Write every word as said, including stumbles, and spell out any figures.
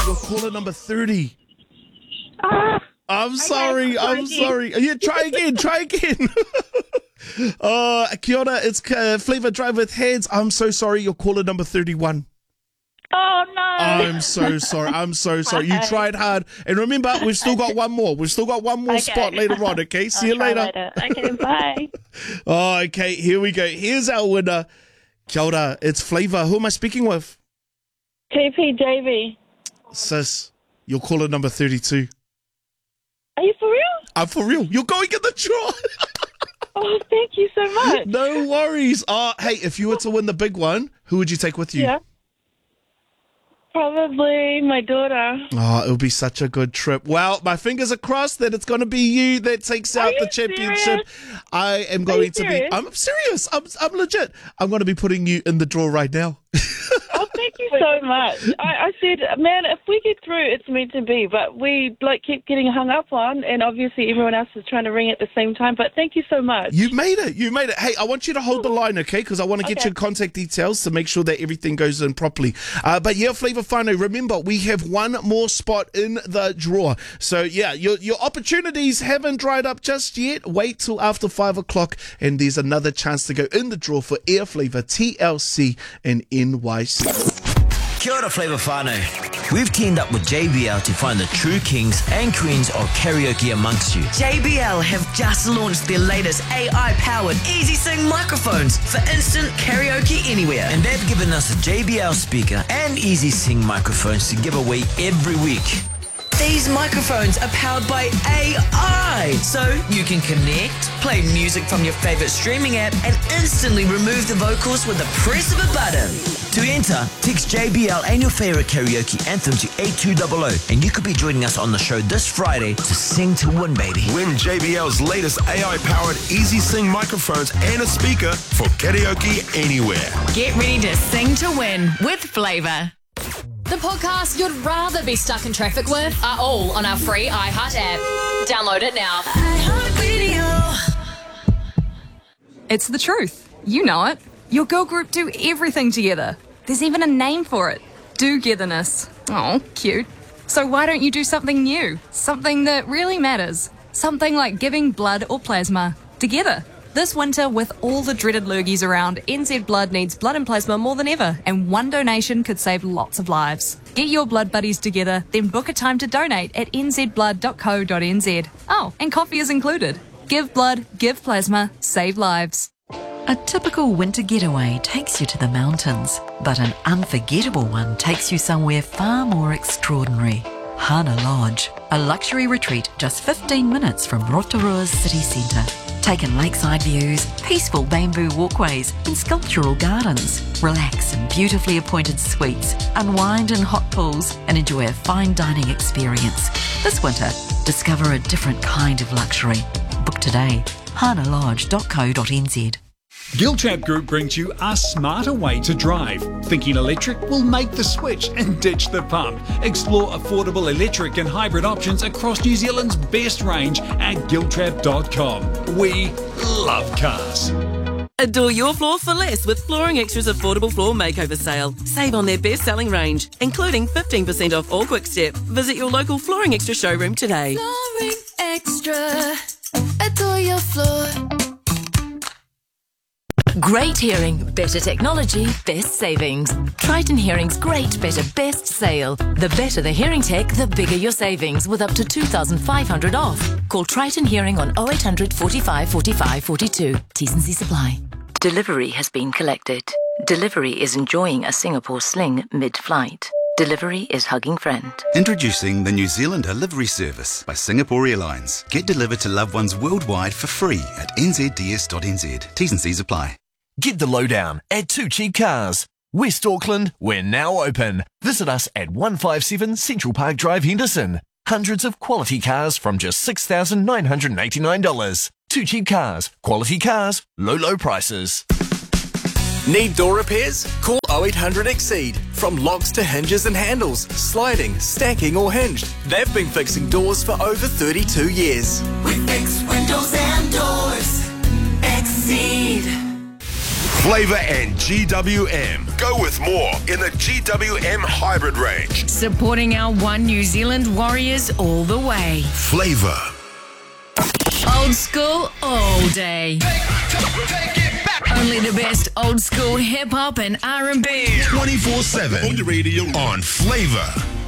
You're caller number thirty. Ah, I'm sorry. try I'm again. sorry. Yeah, try again. Try again. uh, kia ora, it's uh, Flavour Drive with Hands. I'm so sorry. You're caller number thirty-one. oh no. I'm so sorry. I'm so sorry. You tried hard. And remember, we've still got one more. We've still got one more Okay. spot later on, okay? See I'll you try later. Okay, bye. Oh, okay. Here we go. Here's our winner. Kia ora, it's Flavour. Who am I speaking with? T P J V. Sis, you're caller number thirty-two. Are you for real? I'm for real. You're going in the draw. Oh, thank you so much. No worries. Uh, hey, if you were to win the big one, who would you take with you? Yeah. Probably my daughter. Oh, it would be such a good trip. Well, my fingers are crossed that it's going to be you that takes Are out you the championship. serious? I am you going to be. serious? I'm serious. I'm, I'm legit. I'm going to be putting you in the draw right now. Oh, thank you so much. I, I said, man, if we get through, it's meant to be. But we like keep getting hung up on, and obviously everyone else is trying to ring at the same time. But thank you so much. You made it. You made it. Hey, I want you to hold the line, okay? Because I want to get Okay. your contact details to make sure that everything goes in properly. Uh, but yeah, Flavour Whānau, remember, we have one more spot in the draw. So yeah, your your opportunities haven't dried up just yet. Wait till after five o'clock, and there's another chance to go in the draw for Air Flavour, T L C, and N Y C. Kia ora, Flavour Whānau. We've teamed up with J B L to find the true kings and queens of karaoke amongst you. J B L have just launched their latest A I-powered Easy Sing microphones for instant karaoke anywhere. And they've given us a J B L speaker and Easy Sing microphones to give away every week. These microphones are powered by A I, so you can connect, play music from your favourite streaming app, and instantly remove the vocals with the press of a button. To enter, text J B L and your favourite karaoke anthem to eight two zero zero, and you could be joining us on the show this Friday to sing to win, baby. Win J B L's latest A I-powered Easy Sing microphones and a speaker for karaoke anywhere. Get ready to sing to win with Flavour. The podcasts you'd rather be stuck in traffic with are all on our free iHeart app. Download it now. It's the truth. You know it. Your girl group do everything together. There's even a name for it. Do-getherness. Oh, cute. So why don't you do something new? Something that really matters. Something like giving blood or plasma together. This winter, with all the dreaded lurgies around, N Z Blood needs blood and plasma more than ever, and one donation could save lots of lives. Get your blood buddies together, then book a time to donate at n z blood dot co dot n z. Oh, and coffee is included. Give blood, give plasma, save lives. A typical winter getaway takes you to the mountains, but an unforgettable one takes you somewhere far more extraordinary. Hana Lodge, a luxury retreat just fifteen minutes from Rotorua's city centre. Take in lakeside views, peaceful bamboo walkways and sculptural gardens. Relax in beautifully appointed suites, unwind in hot pools and enjoy a fine dining experience. This winter, discover a different kind of luxury. Book today, hana lodge dot co dot n z. Giltrap Group brings you a smarter way to drive. Thinking electric? Will make the switch and ditch the pump. Explore affordable electric and hybrid options across New Zealand's best range at giltrap dot com. We love cars. Adore your floor for less with Flooring Extra's affordable floor makeover sale. Save on their best-selling range, including fifteen percent off all Quick Step. Visit your local Flooring Extra showroom today. Flooring Extra. Adore your floor. Great hearing, better technology, best savings. Triton Hearing's Great Better Best Sale. The better the hearing tech, the bigger your savings, with up to two thousand five hundred dollars off. Call Triton Hearing on oh eight hundred, forty-five, forty-five, forty-two. T's and C's apply. Delivery has been collected. Delivery is enjoying a Singapore sling mid-flight. Delivery is hugging friend. Introducing the New Zealander Livery Service by Singapore Airlines. Get delivered to loved ones worldwide for free at n z d s dot n z. T's and C's apply. Get the lowdown at Two Cheap Cars. West Auckland, we're now open. Visit us at one fifty-seven Central Park Drive, Henderson. Hundreds of quality cars from just six thousand nine hundred eighty-nine dollars. Two Cheap Cars. Quality cars, low, low prices. Need door repairs? Call oh eight hundred Exceed. From locks to hinges and handles, sliding, stacking or hinged. They've been fixing doors for over thirty-two years. We fix windows and doors. Exceed. Flavour and G W M Go with more in the G W M hybrid range. Supporting our One New Zealand Warriors all the way. Flavour. Old school all day. Only the best old school hip hop and R and B. twenty-four seven on your radio on Flavour.